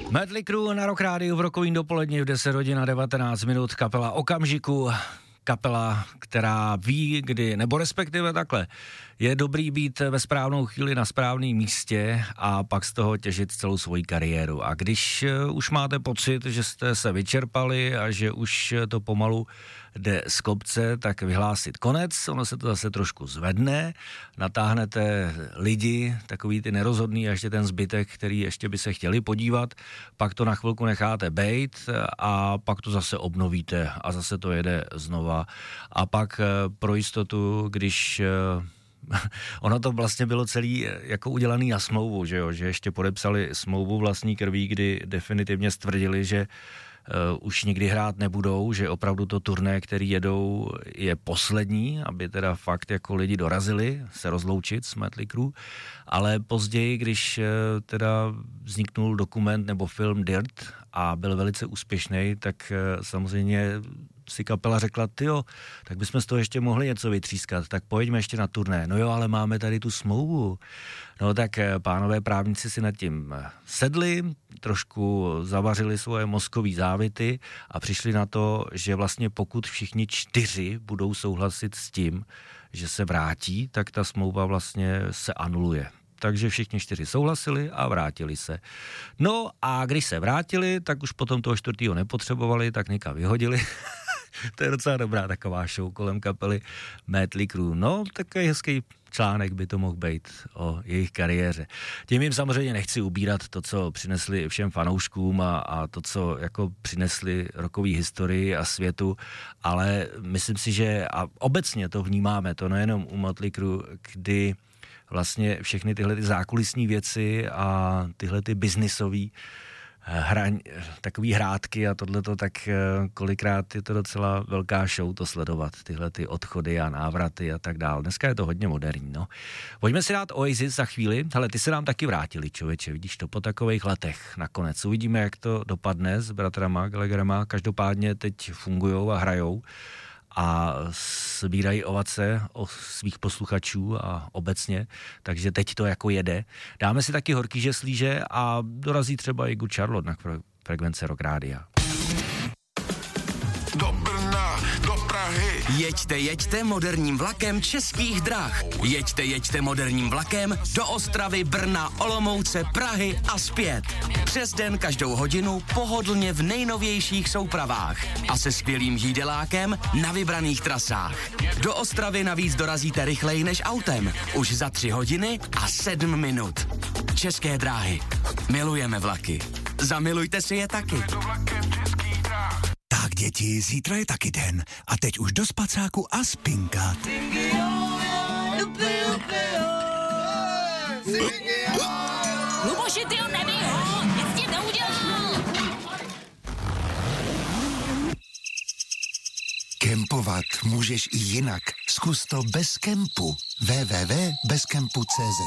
Mötley Crüe na Rock Rádiu v rokovým dopolední v 10 hodin a 19 minut, kapela Okamžiku, kapela, která ví, kdy, nebo respektive takhle, je dobrý být ve správnou chvíli na správném místě a pak z toho těžit celou svoji kariéru. A když už máte pocit, že jste se vyčerpali a že už to pomalu jde z kopce, tak vyhlásit konec, ono se to zase trošku zvedne, natáhnete lidi, takový ty nerozhodný a ještě ten zbytek, který ještě by se chtěli podívat, pak to na chvilku necháte bejt a pak to zase obnovíte a zase to jede znova. A pak pro jistotu, když ono to vlastně bylo celý jako udělaný na smlouvu, že jo, že ještě podepsali smlouvu vlastní krví, kdy definitivně stvrdili, že už nikdy hrát nebudou, že opravdu to turné, který jedou, je poslední, aby teda fakt jako lidi dorazili se rozloučit s Mötley Crüe, ale později, když teda vzniknul dokument nebo film Dirt a byl velice úspěšný, tak samozřejmě si kapela řekla, tyjo, tak bychom z toho ještě mohli něco vytřískat, tak pojďme ještě na turné. No jo, ale máme tady tu smlouvu. No tak pánové právníci si nad tím sedli, trošku zavařili svoje mozkové závity a přišli na to, že vlastně pokud všichni 4 budou souhlasit s tím, že se vrátí, tak ta smlouva vlastně se anuluje. Takže všichni 4 souhlasili a vrátili se. No a když se vrátili, tak už potom toho 4. nepotřebovali, tak někam vyhodili. To je docela dobrá taková show kolem kapely Mötley Crüe. No, takový hezký článek by to mohl být o jejich kariéře. Tím jim samozřejmě nechci ubírat to, co přinesli všem fanouškům a to, co jako přinesli rokový historii a světu, ale myslím si, že a obecně to vnímáme, to nejenom u Mötley Crüe, kdy vlastně všechny tyhle ty zákulisní věci a tyhle ty biznisový takový hrátky a tohleto, tak kolikrát je to docela velká show to sledovat, tyhle ty odchody a návraty a tak dál. Dneska je to hodně moderní, no. Pojďme si dát Oasis za chvíli. Hele, ty se nám taky vrátili, člověče, vidíš to, po takových letech nakonec. Uvidíme, jak to dopadne s bratrama Gallagherama. Každopádně teď fungujou a hrajou a sbírají ovace o svých posluchačů a obecně, takže teď to jako jede. Dáme si taky horký žeslíže a dorazí třeba i Good Charlotte na frekvence Rock Rádia. Do Brna, do Prahy. Jeďte moderním vlakem Českých drah. Jeďte moderním vlakem do Ostravy, Brna, Olomouce, Prahy a zpět. Přes den každou hodinu pohodlně v nejnovějších soupravách a se skvělým jídelákem na vybraných trasách. Do Ostravy navíc dorazíte rychleji než autem. Už za 3 hodiny a 7 minut. České dráhy. Milujeme vlaky. Zamilujte si je taky. Tak děti, zítra je taky den a teď už do spacáku a spinkat. Luboši, ty ho nebij ho, nic ti neudělal. Kempovat můžeš i jinak. Zkus to bez kempu. www.bezkempu.cz.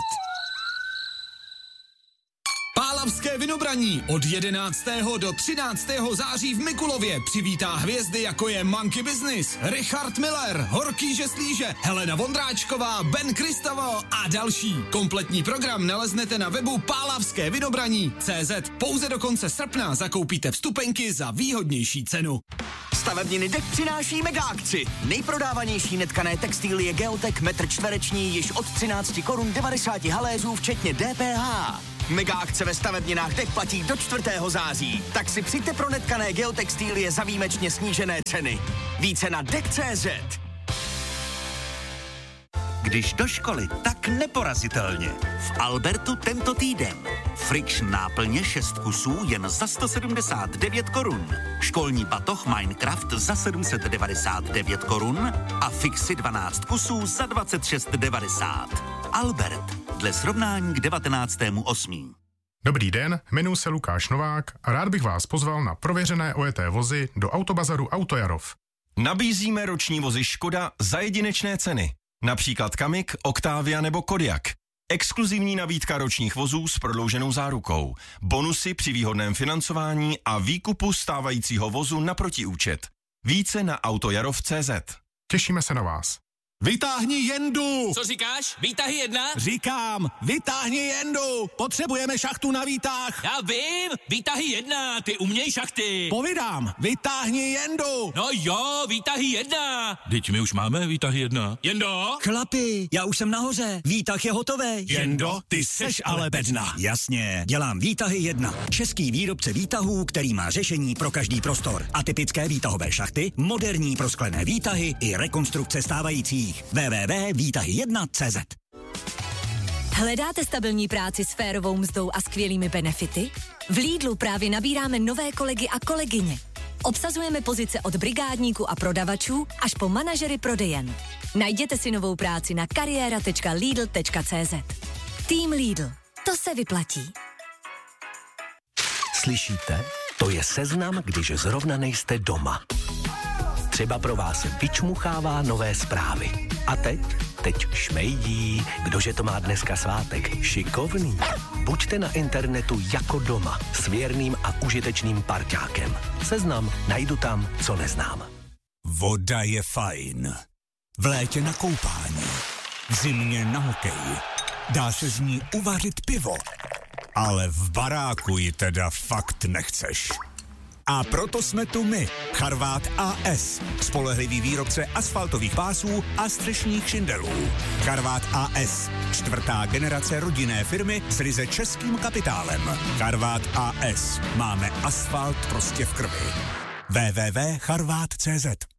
Pálavské vynobraní od 11. do 13. září v Mikulově přivítá hvězdy, jako je Monkey Business, Richard Miller, Horký žeslíže, Helena Vondráčková, Ben Kristavo a další. Kompletní program naleznete na webu pálavskévynobraní.cz. Pouze do konce srpna zakoupíte vstupenky za výhodnější cenu. Stavebniny DEK přináší mega akci. Nejprodávanější netkané textilie Geotek metr čtvereční již od 13 korun 90 haléřů včetně DPH. Mega akce ve stavebninách DEK platí do 4. září. Tak si přijďte pro netkané geotextilie za výjimečně snížené ceny. Více na DEK.cz. Když do školy, tak neporazitelně. V Albertu tento týden. Friction náplně 6 kusů jen za 179 korun. Školní batoh Minecraft za 799 korun a Fixy 12 kusů za 26,90. Albert, dle srovnání k 19.8. Dobrý den, jmenuji se Lukáš Novák a rád bych vás pozval na prověřené ojeté vozy do Autobazaru Autojarov. Nabízíme roční vozy Škoda za jedinečné ceny. Například Kamik, Octavia nebo Kodiaq. Exkluzivní nabídka ročních vozů s prodlouženou zárukou. Bonusy při výhodném financování a výkupu stávajícího vozu na protiúčet. Více na autojarov.cz. Těšíme se na vás. Vytáhni Jendu! Co říkáš? Výtahy 1? Říkám, vytáhni Jendu! Potřebujeme šachtu na výtah! Já vím, výtahy 1, ty uměj šachty. Povídám, vytáhni Jendu! No jo, výtahy 1. Teď my už máme výtahy 1. Jendo? Chlapi, já už jsem nahoře, výtah je hotový. Jendo, ty seš ale bedna. Jasně, dělám výtahy 1. Český výrobce výtahů, který má řešení pro každý prostor. Atypické výtahové šachty, moderní prosklené výtahy i rekonstrukce stávajících. www.výtahy1.cz. Hledáte stabilní práci s férovou mzdou a skvělými benefity? V Lidlu právě nabíráme nové kolegy a kolegyně. Obsazujeme pozice od brigádníků a prodavačů až po manažery prodejen. Najděte si novou práci na kariéra.lidl.cz. Tým Lidl. To se vyplatí. Slyšíte? To je seznam, když zrovna nejste doma. Třeba pro vás vyčmuchává nové zprávy. A teď šmejdí, kdože to má dneska svátek, šikovný. Buďte na internetu jako doma, s věrným a užitečným parťákem. Seznam najdu tam, co neznám. Voda je fajn. V létě na koupání, v zimě na hokej. Dá se z ní uvařit pivo. Ale v baráku ji teda fakt nechceš. A proto jsme tu my, Charvát AS, spolehlivý výrobce asfaltových pásů a střešních šindelů. Charvát AS, 4. generace rodinné firmy s ryze českým kapitálem. Charvát AS, máme asfalt prostě v krvi. www.charvát.cz